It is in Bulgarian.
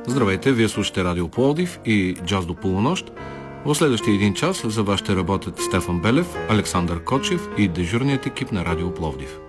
Здравейте, вие слушате Радио Пловдив и Джаз до полунощ. В следващия един час за вас ще работят Стефан Белев, Александър Кочев и дежурният екип на Радио Пловдив.